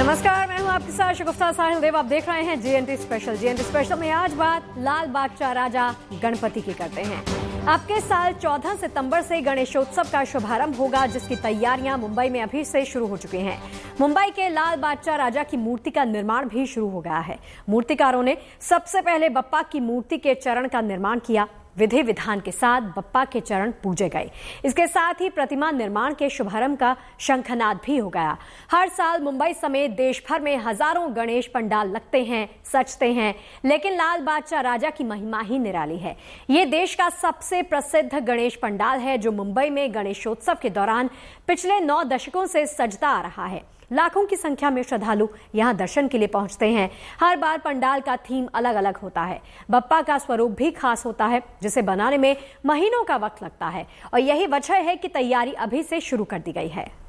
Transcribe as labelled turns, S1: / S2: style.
S1: नमस्कार, मैं हूं आपके साथ शगुफ्ता साहिल देव। आप देख रहे हैं जीएनटी स्पेशल। जीएनटी स्पेशल में आज बात लाल बादशाह राजा गणपति की करते हैं। आपके साल 14 सितंबर से गणेशोत्सव का शुभारंभ होगा, जिसकी तैयारियां मुंबई में अभी से शुरू हो चुकी हैं। मुंबई के लाल बादशाह राजा की मूर्ति का निर्माण भी शुरू हो गया है। मूर्तिकारों ने सबसे पहले बप्पा की मूर्ति के चरण का निर्माण किया। विधि विधान के साथ बप्पा के चरण पूजे गए। इसके साथ ही प्रतिमा निर्माण के शुभारंभ का शंखनाद भी हो गया। हर साल मुंबई समेत देश भर में हजारों गणेश पंडाल लगते हैं, सजते हैं, लेकिन लाल बादशाह राजा की महिमा ही निराली है। ये देश का सबसे प्रसिद्ध गणेश पंडाल है, जो मुंबई में गणेशोत्सव के दौरान पिछले 9 दशकों से सजता आ रहा है। लाखों की संख्या में श्रद्धालु यहां दर्शन के लिए पहुंचते हैं। हर बार पंडाल का थीम अलग अलग होता है। बप्पा का स्वरूप भी खास होता है, जिसे बनाने में महीनों का वक्त लगता है, और यही वजह है कि तैयारी अभी से शुरू कर दी गई है।